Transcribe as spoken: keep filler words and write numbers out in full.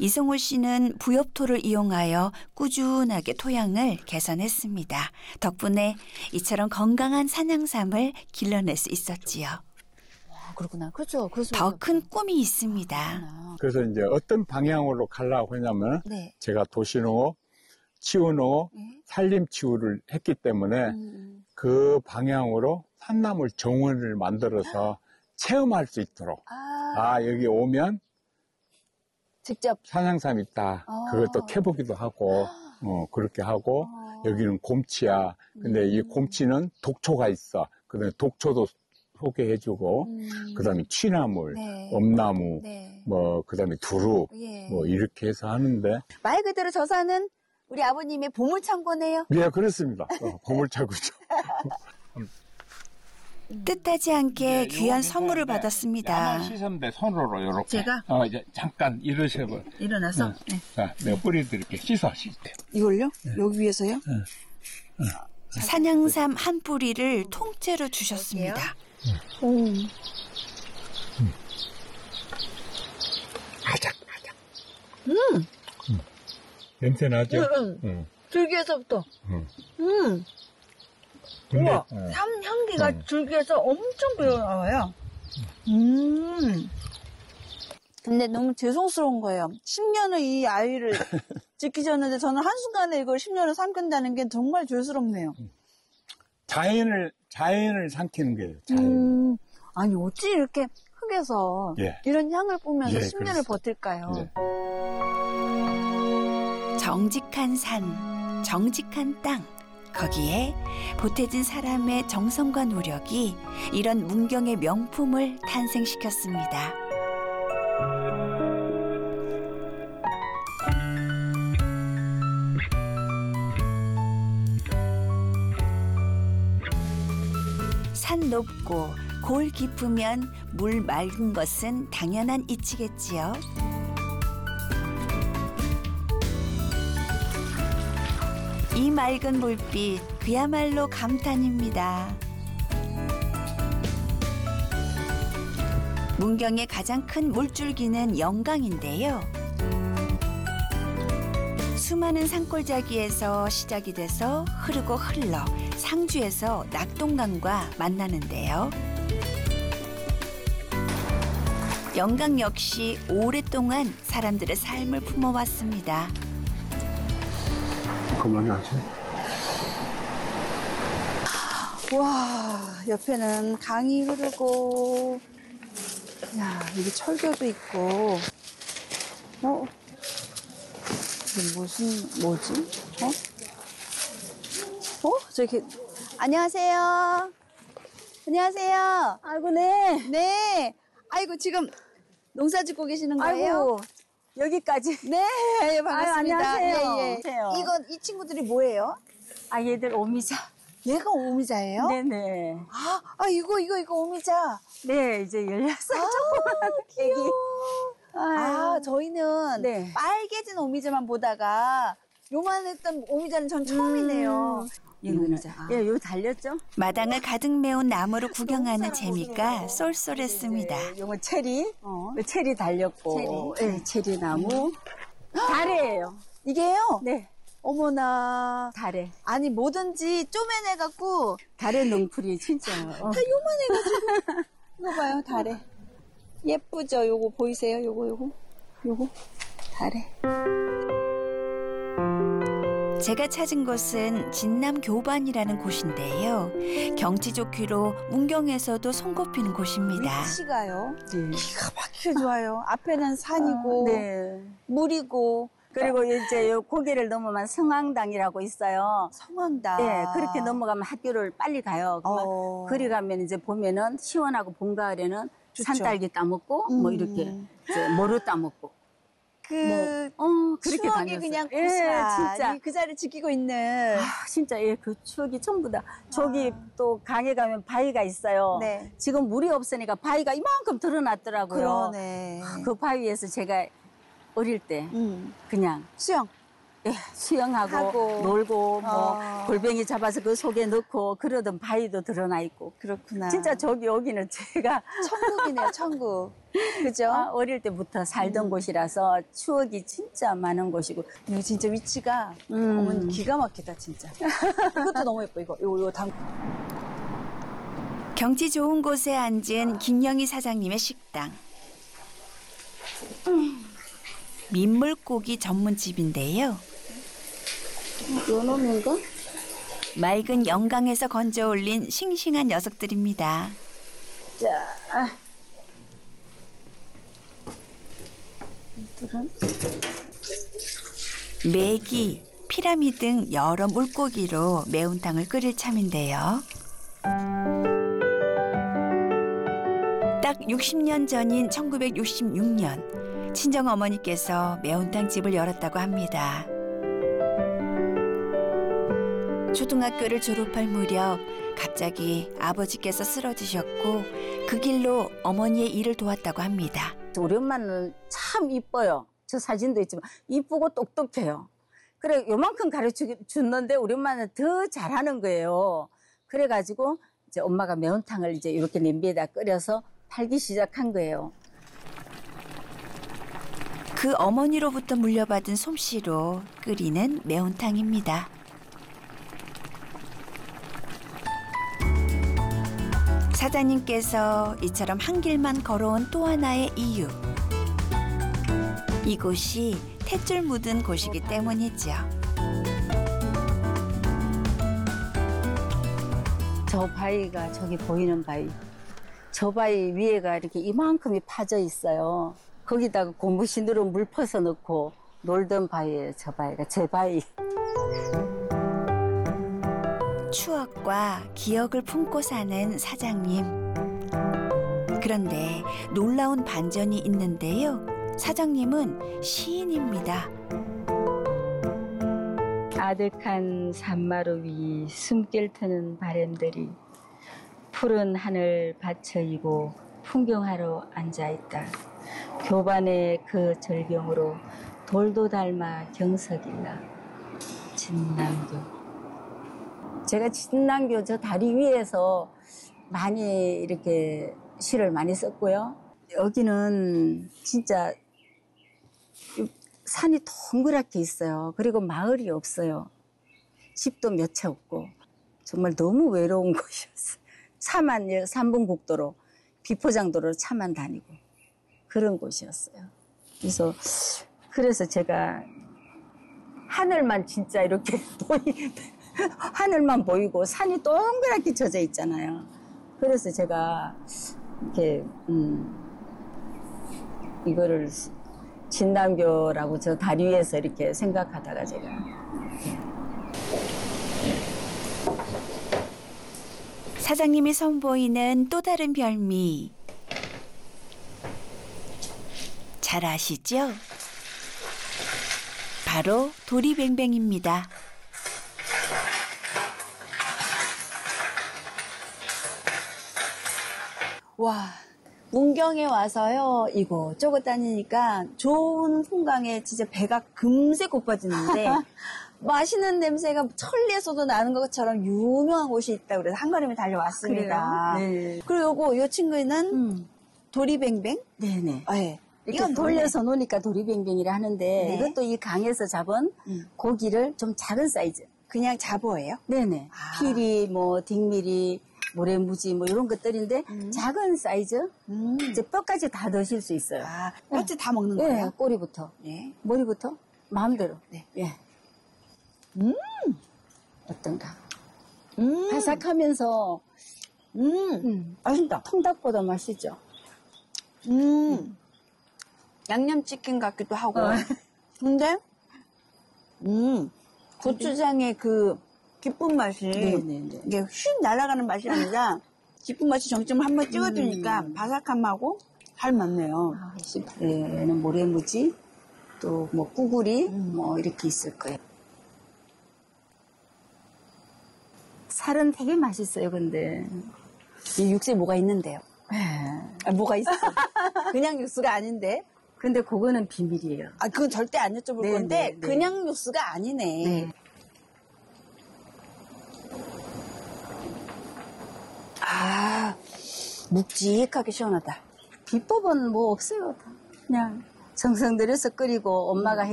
이승호 씨는 부엽토를 이용하여 꾸준하게 토양을 개선했습니다. 덕분에 이처럼 건강한 산양삼을 길러낼 수 있었지요. 아, 그렇구나. 그렇죠. 더 큰 꿈이 있습니다. 아, 그래서 이제 어떤 방향으로 가려고 하냐면 네. 제가 도시농업, 치유농업, 네. 산림치유를 했기 때문에 음. 그 방향으로 산나물 정원을 만들어서 체험할 수 있도록 아, 아 여기 오면 직접. 산양삼 있다. 아. 그것도 캐보기도 하고 어, 그렇게 하고 아. 여기는 곰치야. 근데 이 음. 곰치는 독초가 있어. 그다음에 독초도 소개해주고 음. 그다음에 취나물, 네. 엄나무, 네. 뭐 그다음에 두릅 예. 뭐 이렇게 해서 하는데 말 그대로 저 산은 우리 아버님의 보물창고네요. 예 그렇습니다. 어, 보물차고죠. 뜻하지 않게 네, 귀한 요거 선물을 괜찮은데 받았습니다. 야만 씻으면 돼, 손으로 이렇게. 제가? 어, 이제 잠깐 일으셔봐. 일어나서. 응. 네. 자, 내가 뿌려드릴게. 씻어, 씻을 때. 이걸요? 여기 위에서요? 산양삼 한 뿌리를 통째로 주셨습니다. 음. 아작 아작. 음. 냄새 나죠? 응. 응. 줄기에서부터. 응. 음. 근데 우와. 어, 삼 향기가 음. 줄기에서 엄청 배어나와요. 음. 근데 너무 죄송스러운 거예요. 십 년을 이 아이를 지키셨는데 저는 한순간에 이걸 십 년을 삼킨다는 게 정말 죄스럽네요. 자연을 자연을 삼키는 거예요. 자연. 음. 아니 어찌 이렇게 흙에서 예. 이런 향을 뿜으면서 예, 십 년을 그렇습니다. 버틸까요? 예. 정직한 산, 정직한 땅. 거기에 보태진 사람의 정성과 노력이 이런 문경의 명품을 탄생시켰습니다. 산 높고 골 깊으면 물 맑은 것은 당연한 이치겠지요. 이 맑은 물빛 그야말로 감탄입니다. 문경의 가장 큰 물줄기는 영강인데요. 수많은 산골짜기에서 시작이 돼서 흐르고 흘러 상주에서 낙동강과 만나는데요. 영강 역시 오랫동안 사람들의 삶을 품어왔습니다. 그만하세요. 와, 옆에는 강이 흐르고, 야, 여기 철교도 있고, 어? 이게 무슨, 뭐지? 어? 어? 저기, 안녕하세요. 안녕하세요. 아이고, 네. 네. 아이고, 지금 농사 짓고 계시는 거예요? 아이고, 여기까지. 네, 반갑습니다. 아유, 안녕하세요. 예, 예. 안녕하세요. 이건, 이 친구들이 뭐예요? 아, 얘들 오미자. 얘가 오미자예요? 네네. 아, 아, 이거, 이거, 이거 오미자. 네, 이제 열여섯 살 아, 조그만 애기. 아, 아유. 저희는 네. 빨개진 오미자만 보다가 요만했던 오미자는 전 처음이네요. 이 이거는, 오미자. 아. 예, 요 달렸죠? 마당을 가득 메운 나무를 구경하는 재미가 쏠쏠했습니다. 네, 요거 체리. 어. 요 체리 달렸고. 체리. 예, 체리 나무. 달래예요. 이게요? 네, 어머나. 달래. 아니, 뭐든지 쪼매내갖고, 달래 농풀이 진짜. 어. 다 요만해가지고. 이거 봐요, 달에. 예쁘죠? 요거 보이세요? 요거, 요거. 요거. 달에. 제가 찾은 곳은 진남 교반이라는 곳인데요. 경치 좋기로 문경에서도 손꼽히는 곳입니다. 위치가요. 네. 기가 막히게 좋아요. 앞에는 산이고, 네. 물이고, 그리고 이제 요 고개를 넘으면 성황당이라고 있어요. 성황다. 예, 그렇게 넘어가면 학교를 빨리 가요. 그러면 어. 그리 가면 이제 봄에는 시원하고 봄 가을에는 좋죠. 산딸기 따먹고 뭐 음. 이렇게 이제 모루 따먹고 그, 뭐, 어 그렇게 추억이 다녔어요. 그냥 예, 고스란히 진짜 그 자리를 지키고 있는. 아, 진짜 예, 그 추억이 전부 다. 저기 또 강에 가면 바위가 있어요. 네. 지금 물이 없으니까 바위가 이만큼 드러났더라고요. 그러네. 그 바위에서 제가 어릴 때 음. 그냥 수영. 예, 수영하고 하고. 놀고 뭐 어. 골뱅이 잡아서 그 속에 넣고 그러던 바위도 드러나 있고. 그렇구나. 진짜 저기 여기는 제가 천국이네요, 천국. 그죠? 아, 어릴 때부터 살던 곳이라서 추억이 진짜 많은 곳이고. 이거 진짜 위치가 음. 어머니 기가 막히다, 진짜. 이것도 너무 예뻐, 이거. 이거, 이거 당. 경치 좋은 곳에 앉은 김영희 사장님의 식당. 민물고기 전문집인데요. 요놈인가? 맑은 영강에서 건져 올린 싱싱한 녀석들입니다. 자, 아. 이들은 메기, 피라미 등 여러 물고기로 매운탕을 끓일 참인데요. 딱 육십 년 전인 천구백육십육 년 친정어머니께서 매운탕집을 열었다고 합니다. 초등학교를 졸업할 무렵 갑자기 아버지께서 쓰러지셨고 그 길로 어머니의 일을 도왔다고 합니다. 우리 엄마는 참 이뻐요. 저 사진도 있지만 이쁘고 똑똑해요. 그래 요만큼 가르쳐 줬는데 우리 엄마는 더 잘하는 거예요. 그래가지고 이제 엄마가 매운탕을 이제 이렇게 냄비에다 끓여서 팔기 시작한 거예요. 그 어머니로부터 물려받은 솜씨로 끓이는 매운탕입니다. 사장님께서 이처럼 한 길만 걸어온 또 하나의 이유. 이곳이 탯줄 묻은 곳이기 때문이죠. 저 바위가 저기 보이는 바위. 저 바위 위에가 이렇게 이만큼이 파져 있어요. 거기다가 고무신으로 물 퍼서 넣고 놀던 바위예요. 저 바위가 제 바위. 추억과 기억을 품고 사는 사장님. 그런데 놀라운 반전이 있는데요. 사장님은 시인입니다. 아득한 산마루 위 숨길 트는 바람들이 푸른 하늘 받쳐이고 풍경하러 앉아있다. 교반의 그 절경으로 돌도 닮아 경석일라. 진남교. 제가 진남교 저 다리 위에서 많이 이렇게 시를 많이 썼고요. 여기는 진짜 산이 동그랗게 있어요. 그리고 마을이 없어요. 집도 몇 채 없고 정말 너무 외로운 곳이었어요. 차만 삼분국도로 비포장도로 차만 다니고 그런 곳이었어요. 그래서 그래서 제가 하늘만 진짜 이렇게 보이 하늘만 보이고 산이 동그랗게 젖어 있잖아요. 그래서 제가 이렇게 음, 이거를 진남교라고 저 다리 위에서 이렇게 생각하다가 제가 사장님이 선보이는 또 다른 별미. 잘 아시죠? 바로 도리뱅뱅입니다. 와, 문경에 와서요, 이거 저거 다니니까 좋은 풍광에 진짜 배가 금세 고파지는데 맛있는 냄새가 천리에서도 나는 것처럼 유명한 곳이 있다고 그래서 한 걸음에 달려왔습니다. 그래요? 네. 그리고 요거, 요 친구는 음. 도리뱅뱅? 네네. 네. 이렇게 이건 돌려서 노니까 도리뱅뱅이라 하는데 네. 이것도 이 강에서 잡은 음. 고기를 좀 작은 사이즈. 그냥 잡어예요? 네네. 아. 피리, 뭐 딩미리, 모래무지 뭐 이런 것들인데 음. 작은 사이즈. 음. 이제 뼈까지 다 드실 수 있어요. 아, 뼈째 다 먹는 네, 거예요? 꼬리부터. 네. 머리부터 마음대로. 네. 예. 음. 어떤가? 음. 바삭하면서 음. 음, 맛있다. 통닭보다 맛있죠. 음. 양념치킨 같기도 하고. 어. 근데, 음, 고추장의 그 깊은 맛이, 네네네. 이게 휙 날아가는 맛이 아니라, 깊은 맛이 정점을 한번 찍어주니까 음. 바삭함하고 잘 맞네요. 아, 얘는 모래무지, 또 뭐 꾸구리, 뭐 이렇게 있을 거예요. 살은 되게 맛있어요, 근데. 이 육수에 뭐가 있는데요? 예. 아, 뭐가 있어? 그냥 육수가 아닌데. 근데 그거는 비밀이에요. 아, 그건 절대 안 여쭤볼 네, 건데, 네, 네. 그냥 육수가 아니네. 네. 아, 묵직하게 시원하다. 비법은 뭐 없어요. 다. 그냥 정성 들여서 끓이고 엄마가